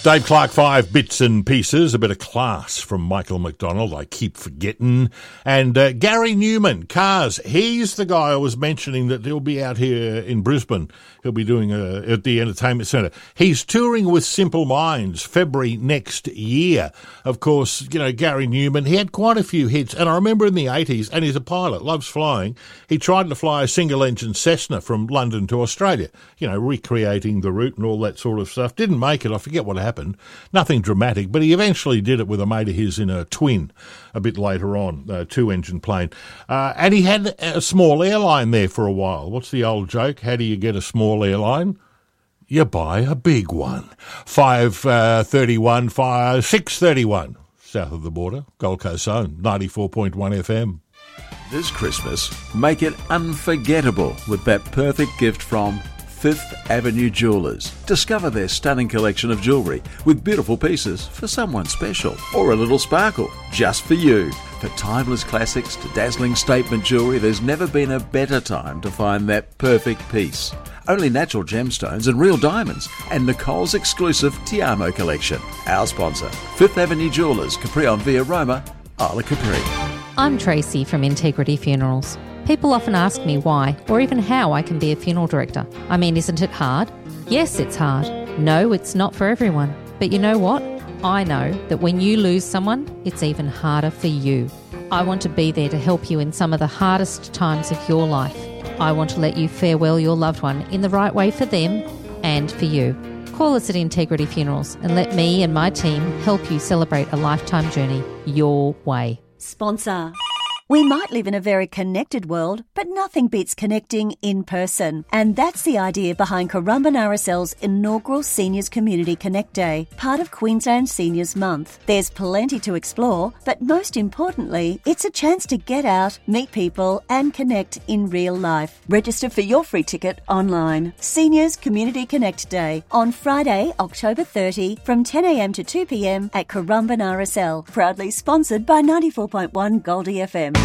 Dave Clark, 5 bits and pieces, a bit of class from Michael McDonald, I keep forgetting. And Gary Newman, Cars, he's the guy I was mentioning that he'll be out here in Brisbane. He'll be doing at the Entertainment Centre. He's touring with Simple Minds, February next year. Of course, you know, Gary Newman, he had quite a few hits. And I remember in the 80s, and he's a pilot, loves flying, he tried to fly a single-engine Cessna from London to Australia, you know, recreating the route and all that sort of stuff. Didn't make it, I forget what happened. Nothing dramatic, but he eventually did it with a mate of his in a twin a bit later on, a 2-engine plane. And he had a small airline there for a while. What's the old joke? How do you get a small airline? You buy a big one. 631, south of the border, Gold Coast Zone, 94.1 FM. This Christmas, make it unforgettable with that perfect gift from Fifth Avenue Jewelers. Discover their stunning collection of jewellery with beautiful pieces for someone special or a little sparkle just for you. For timeless classics to dazzling statement jewellery, there's never been a better time to find that perfect piece. Only natural gemstones and real diamonds, and Nicole's exclusive Tiamo collection. Our sponsor, Fifth Avenue Jewelers, Capri on Via Roma, Isla Capri. I'm Tracy from Integrity Funerals. People often ask me why or even how I can be a funeral director. I mean, isn't it hard? Yes, it's hard. No, it's not for everyone. But you know what? I know that when you lose someone, it's even harder for you. I want to be there to help you in some of the hardest times of your life. I want to let you farewell your loved one in the right way for them and for you. Call us at Integrity Funerals and let me and my team help you celebrate a lifetime journey your way. Sponsor. We might live in a very connected world, but nothing beats connecting in person. And that's the idea behind Currumbin RSL's inaugural Seniors Community Connect Day, part of Queensland Seniors Month. There's plenty to explore, but most importantly, it's a chance to get out, meet people, and connect in real life. Register for your free ticket online. Seniors Community Connect Day on Friday, October 30 from 10 a.m. to 2 p.m. at Currumbin RSL. Proudly sponsored by 94.1 Goldie FM.